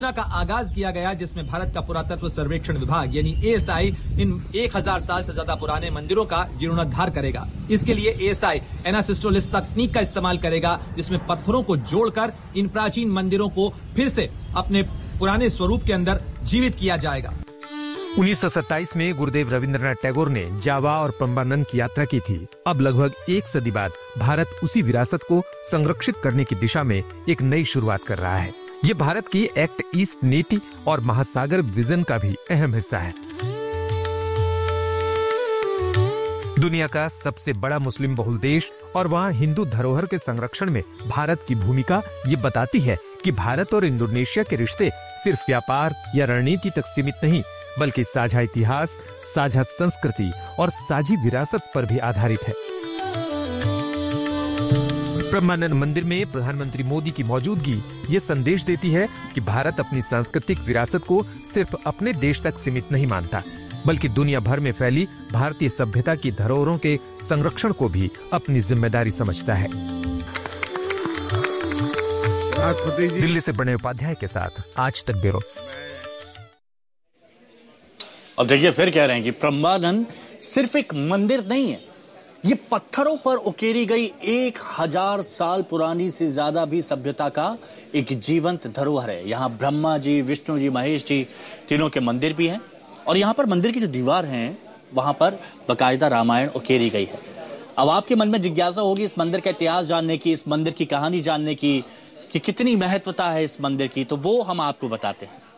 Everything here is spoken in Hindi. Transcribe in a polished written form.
का आगाज किया गया, जिसमें भारत का पुरातत्व सर्वेक्षण विभाग यानी एएसआई इन 1000 साल से ज्यादा पुराने मंदिरों का जीर्णोद्धार करेगा। इसके लिए एएसआई एनासिस्टोलिस तकनीक का इस्तेमाल करेगा, जिसमें पत्थरों को जोड़कर इन प्राचीन मंदिरों को फिर से अपने पुराने स्वरूप के अंदर जीवित किया जाएगा। 1927 में गुरुदेव रविंद्रनाथ टैगोर ने जावा और प्रम्बानन की यात्रा की थी। अब लगभग एक सदी बाद भारत उसी विरासत को संरक्षित करने की दिशा में एक नई शुरुआत कर रहा है। ये भारत की एक्ट ईस्ट नीति और महासागर विजन का भी अहम हिस्सा है। दुनिया का सबसे बड़ा मुस्लिम बहुल देश और वहाँ हिंदू धरोहर के संरक्षण में भारत की भूमिका ये बताती है कि भारत और इंडोनेशिया के रिश्ते सिर्फ व्यापार या रणनीति तक सीमित नहीं, बल्कि साझा इतिहास, साझा संस्कृति और साझी विरासत पर भी आधारित है। प्रम्बानन मंदिर में प्रधानमंत्री मोदी की मौजूदगी ये संदेश देती है कि भारत अपनी सांस्कृतिक विरासत को सिर्फ अपने देश तक सीमित नहीं मानता, बल्कि दुनिया भर में फैली भारतीय सभ्यता की धरोहरों के संरक्षण को भी अपनी जिम्मेदारी समझता है। दिल्ली से प्रणय उपाध्याय के साथ आज तक ब्यूरो। अब देखिए फिर कह रहे हैं कि प्रम्बानन सिर्फ एक मंदिर नहीं है, ये पत्थरों पर उकेरी गई 1000 साल पुरानी से ज्यादा भी सभ्यता का एक जीवंत धरोहर है। यहाँ ब्रह्मा जी, विष्णु जी, महेश जी तीनों के मंदिर भी हैं और यहाँ पर मंदिर की जो दीवार है वहां पर बकायदा रामायण उकेरी गई है। अब आपके मन में जिज्ञासा होगी इस मंदिर का इतिहास जानने की, इस मंदिर की कहानी जानने की कि कितनी महत्वता है इस मंदिर की, तो वो हम आपको बताते हैं।